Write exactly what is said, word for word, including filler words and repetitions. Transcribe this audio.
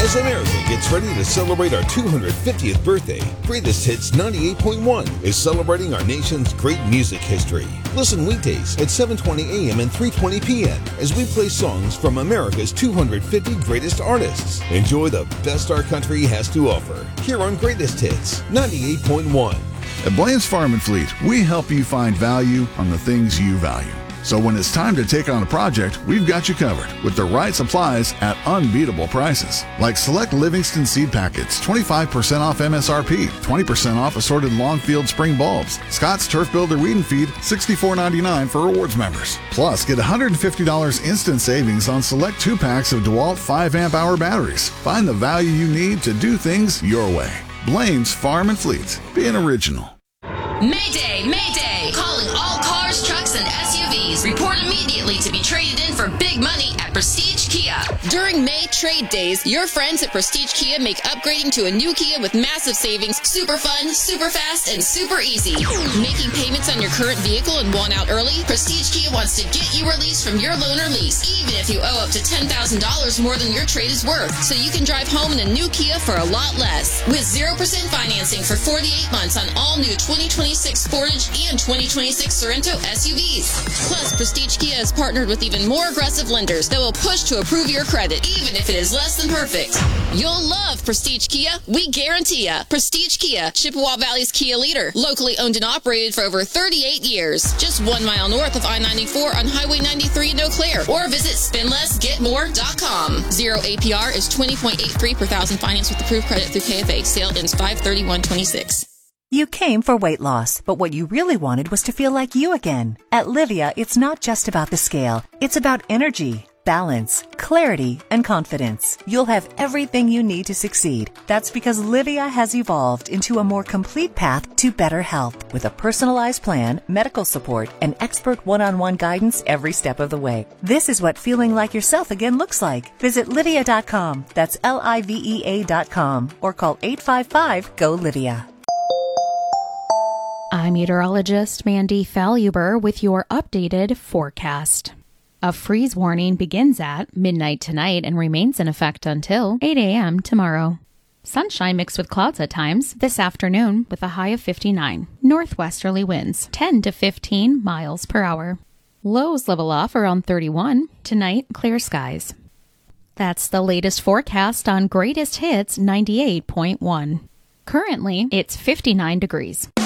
As America gets ready to celebrate our two hundred fiftieth birthday, Greatest Hits ninety-eight point one is celebrating our nation's great music history. Listen weekdays at seven twenty a.m. and three twenty p.m. as we play songs from America's two hundred fifty greatest artists. Enjoy the best our country has to offer here on Greatest Hits ninety-eight point one. At Blaine's Farm and Fleet, we help you find value on the things you value. So when it's time to take on a project, we've got you covered with the right supplies at unbeatable prices. Like select Livingston seed packets, twenty-five percent off M S R P, twenty percent off assorted Longfield spring bulbs. Scott's Turf Builder Weed and Feed, sixty-four ninety-nine for rewards members. Plus, get one hundred fifty dollars instant savings on select two packs of DeWalt five amp hour batteries. Find the value you need to do things your way. Blaine's Farm and Fleet. Be an original. Mayday! Mayday! Calling all cars, trucks, and S U Vs. Report immediately to be traded in for big money at Prestige Kia. During May Trade Days, your friends at Prestige Kia make upgrading to a new Kia with massive savings super fun, super fast, and super easy. Making payments on your current vehicle and want out early? Prestige Kia wants to get you released from your loan or lease, even if you owe up to ten thousand dollars more than your trade is worth, so you can drive home in a new Kia for a lot less. With zero percent financing for forty-eight months on all new twenty twenty-six Sportage and twenty twenty-six Sorento S U Vs. Plus, Prestige Kia has partnered with even more aggressive lenders that will push to approve your credit, even if it is less than perfect. You'll love Prestige Kia. We guarantee ya. Prestige Kia, Chippewa Valley's Kia leader. Locally owned and operated for over thirty-eight years. Just one mile north of I ninety-four on Highway ninety-three in Eau Claire. Or visit spend less get more dot com. Zero A P R is twenty point eight three per thousand finance with approved credit through K F A. Sale ends five thirty-one twenty-six. You came for weight loss, but what you really wanted was to feel like you again. At Livia, it's not just about the scale. It's about energy, balance, clarity, and confidence. You'll have everything you need to succeed. That's because Livia has evolved into a more complete path to better health with a personalized plan, medical support, and expert one-on-one guidance every step of the way. This is what feeling like yourself again looks like. Visit Livia dot com. That's L I V E A dot com or call eight five five, G O, Livia. I'm meteorologist Mandy Faluber with your updated forecast. A freeze warning begins at midnight tonight and remains in effect until eight a.m. tomorrow. Sunshine mixed with clouds at times this afternoon with a high of fifty-nine. Northwesterly winds ten to fifteen miles per hour. Lows level off around thirty-one. Tonight, clear skies. That's the latest forecast on Greatest Hits ninety-eight point one. Currently, it's fifty-nine degrees.